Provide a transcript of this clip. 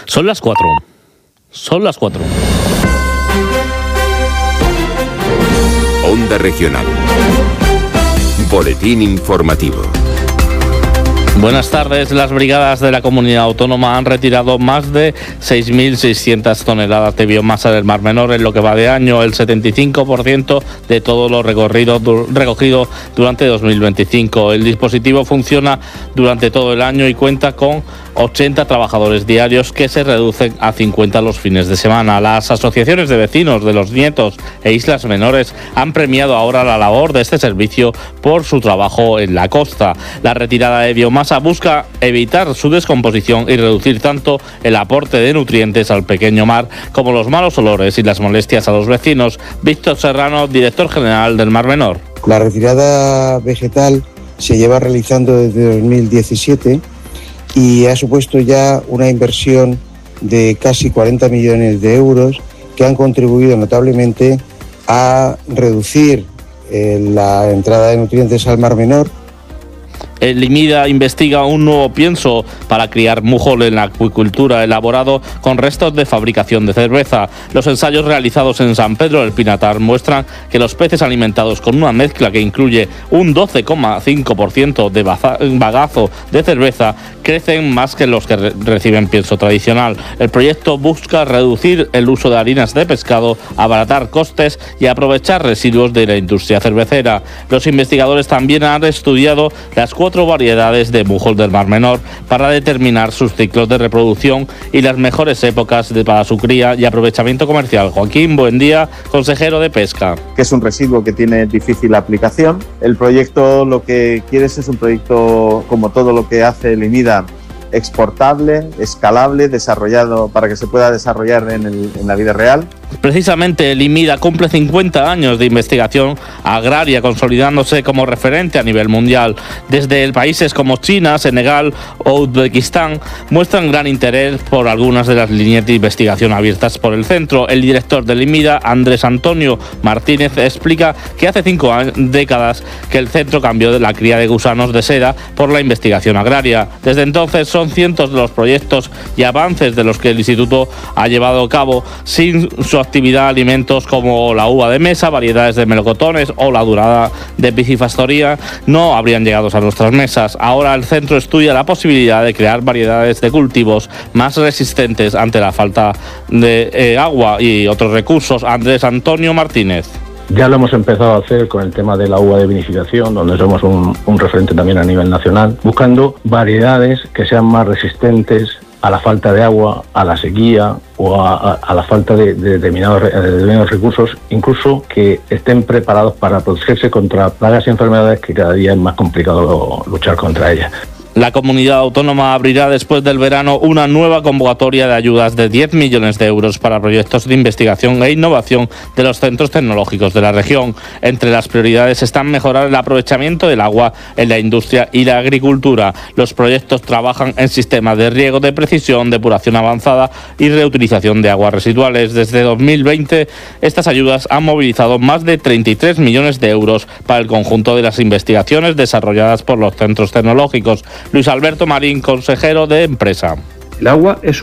Son las 4. Son las 4. Onda Regional. Boletín informativo. Buenas tardes. Las brigadas de la comunidad autónoma han retirado más de 6.600 toneladas de biomasa del Mar Menor en lo que va de año, el 75% de todo lo recogido durante 2025. El dispositivo funciona durante todo el año y cuenta con 80 trabajadores diarios, que se reducen a 50 los fines de semana. Las asociaciones de vecinos de Los Nietos e Islas Menores han premiado ahora la labor de este servicio por su trabajo en la costa. La retirada de biomasa busca evitar su descomposición y reducir tanto el aporte de nutrientes al pequeño mar como los malos olores y las molestias a los vecinos. Víctor Serrano, director general del Mar Menor. La retirada vegetal se lleva realizando desde 2017 y ha supuesto ya una inversión de casi 40 millones de euros que han contribuido notablemente a reducir la entrada de nutrientes al Mar Menor. El IMIDA investiga un nuevo pienso para criar mujol en la acuicultura, elaborado con restos de fabricación de cerveza. Los ensayos realizados en San Pedro del Pinatar muestran que los peces alimentados con una mezcla que incluye un 12,5% de bagazo de cerveza crecen más que los que reciben pienso tradicional. El proyecto busca reducir el uso de harinas de pescado, abaratar costes y aprovechar residuos de la industria cervecera. Los investigadores también han estudiado las 4 variedades de mujol del Mar Menor para determinar sus ciclos de reproducción y las mejores épocas para su cría y aprovechamiento comercial. Joaquín Buendía, consejero de Pesca. Que es un residuo que tiene difícil aplicación. El proyecto lo que quiere es un proyecto, como todo lo que hace el IMIDA, exportable, escalable, desarrollado para que se pueda desarrollar en la vida real. Precisamente el IMIDA cumple 50 años de investigación agraria, consolidándose como referente a nivel mundial. Desde países como China, Senegal o Uzbekistán muestran gran interés por algunas de las líneas de investigación abiertas por el centro. El director del IMIDA, Andrés Antonio Martínez, explica que hace 5 décadas que el centro cambió de la cría de gusanos de seda por la investigación agraria. Desde entonces son cientos de los proyectos y avances de los que el instituto ha llevado a cabo. Sin su actividad, alimentos como la uva de mesa, variedades de melocotones o la durada de piscifactoría no habrían llegado a nuestras mesas. Ahora el centro estudia la posibilidad de crear variedades de cultivos más resistentes ante la falta de agua y otros recursos. Andrés Antonio Martínez. Ya lo hemos empezado a hacer con el tema de la uva de vinificación, donde somos un referente también a nivel nacional, buscando variedades que sean más resistentes a la falta de agua, a la sequía o a la falta de determinados recursos, incluso que estén preparados para protegerse contra plagas y enfermedades que cada día es más complicado luchar contra ellas. La comunidad autónoma abrirá después del verano una nueva convocatoria de ayudas de 10 millones de euros para proyectos de investigación e innovación de los centros tecnológicos de la región. Entre las prioridades están mejorar el aprovechamiento del agua en la industria y la agricultura. Los proyectos trabajan en sistemas de riego de precisión, depuración avanzada y reutilización de aguas residuales. Desde 2020, estas ayudas han movilizado más de 33 millones de euros para el conjunto de las investigaciones desarrolladas por los centros tecnológicos. Luis Alberto Marín, consejero de Empresa. El agua es